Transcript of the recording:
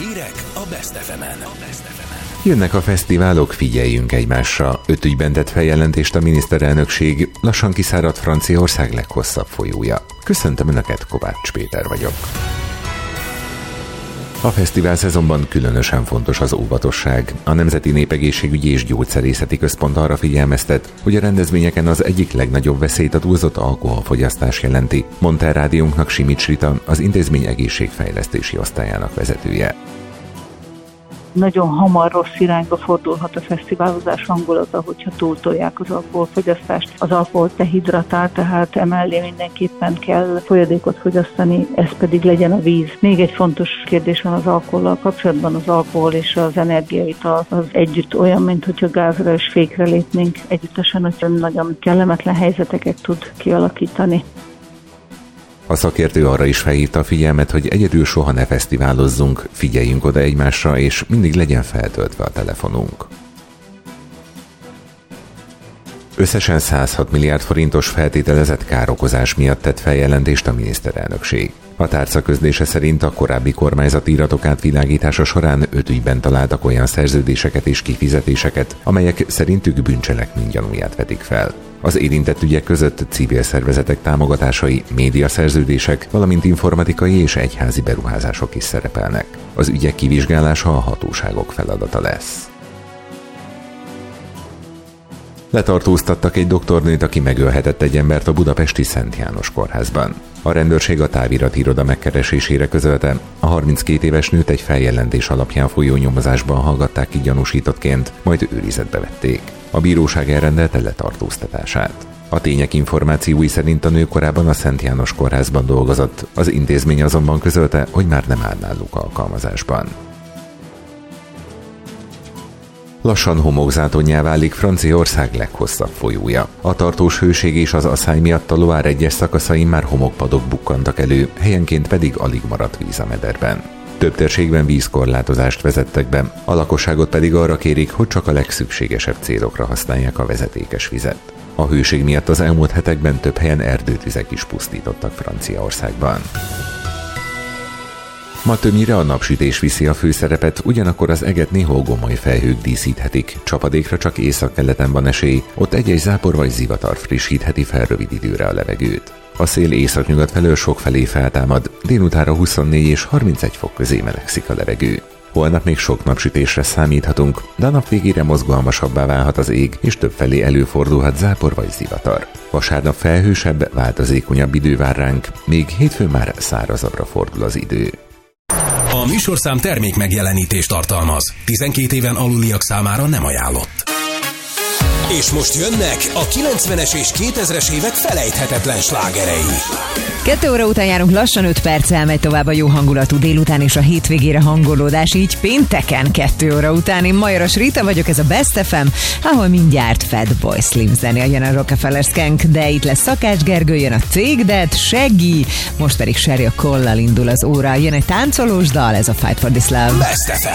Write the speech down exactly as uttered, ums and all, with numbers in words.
Hírek a Best ef emen. Jönnek a fesztiválok, figyeljünk egymásra. Öt ügyben tett feljelentést a miniszterelnökség, lassan kiszáradt Franciaország leghosszabb folyója. Köszöntöm Önöket, Kovács Péter vagyok. A fesztivál szezonban különösen fontos az óvatosság. A Nemzeti Népegészségügyi és Gyógyszerészeti Központ arra figyelmeztet, hogy a rendezvényeken az egyik legnagyobb veszélyt a túlzott alkoholfogyasztás jelenti, mondta el rádiónknak Simics Rita, az intézmény egészségfejlesztési osztályának vezetője. Nagyon hamar rossz irányba fordulhat a fesztiválozás hangulata, hogyha túltolják az alkoholfogyasztást. Az alkohol dehidratál, tehát emellé mindenképpen kell folyadékot fogyasztani, ez pedig legyen a víz. Még egy fontos kérdés van az alkohollal kapcsolatban, az alkohol és az energiaital az együtt olyan, mint hogyha gázra és fékre lépnénk együttesen, hogy nagyon kellemetlen helyzeteket tud kialakítani. A szakértő arra is felhívta a figyelmet, hogy egyedül soha ne fesztiválozzunk, figyeljünk oda egymásra, és mindig legyen feltöltve a telefonunk. Összesen száz hat milliárd forintos feltételezett károkozás miatt tett feljelentést a miniszterelnökség. A tárca közlése szerint a korábbi kormányzati iratok átvilágítása során öt ügyben találtak olyan szerződéseket és kifizetéseket, amelyek szerintük bűncselekmény gyanúját vetik fel. Az érintett ügyek között civil szervezetek támogatásai, médiaszerződések, valamint informatikai és egyházi beruházások is szerepelnek. Az ügyek kivizsgálása a hatóságok feladata lesz. Letartóztattak egy doktornőt, aki megölhetett egy embert a budapesti Szent János kórházban. A rendőrség a távirati iroda megkeresésére közölte, a harminckét éves nőt egy feljelentés alapján folyó nyomozásban hallgatták ki gyanúsítottként, majd őrizetbe vették. A bíróság elrendelte letartóztatását. A tények információi szerint a nő korábban a Szent János kórházban dolgozott, az intézmény azonban közölte, hogy már nem áll náluk alkalmazásban. Lassan homokzátonnyá válik Franciaország leghosszabb folyója. A tartós hőség és az aszály miatt a Loire egyes szakaszain már homokpadok bukkantak elő, helyenként pedig alig maradt víz a mederben. Több térségben vízkorlátozást vezettek be, a lakosságot pedig arra kérik, hogy csak a legszükségesebb célokra használják a vezetékes vizet. A hőség miatt az elmúlt hetekben több helyen erdőtüzek is pusztítottak Franciaországban. Ma többnyire a napsütés viszi a főszerepet, ugyanakkor az eget néhol gomoly felhők díszíthetik, csapadékra csak északkeleten van esély, ott egy-egy zápor vagy zivatar frissítheti fel rövid időre a levegőt. A szél északnyugat felől sokfelé feltámad, délutánra huszonnégy és harmincegy fok közé melegszik a levegő. Holnap még sok napsütésre számíthatunk, de a nap végére mozgalmasabbá válhat az ég, és többfelé előfordulhat zápor vagy zivatar. Vasárnap felhősebb, változékonyabb idő vár ránk, még hétfőn már szárazabbra fordul az idő. A műsorszám termék megjelenítést tartalmaz. tizenkét éven aluliak számára nem ajánlott. És most jönnek a kilencvenes és kétezres évek felejthetetlen slágerei. Kettő óra után járunk, lassan öt perccel megy tovább a jó hangulatú délután és a hétvégére hangolódás, így pénteken kettő óra után. Én Majoros Rita vagyok, ez a Best ef em, ahol mindjárt Fatboy Slim zene, jön a Rockefeller Skank, de itt lesz Szakács Gergő, jön a Cégdet, Seggi, most pedig Sheryl Cole-lal indul az óra, jön egy táncolós dal, ez a Fight for this Love. Best ef em.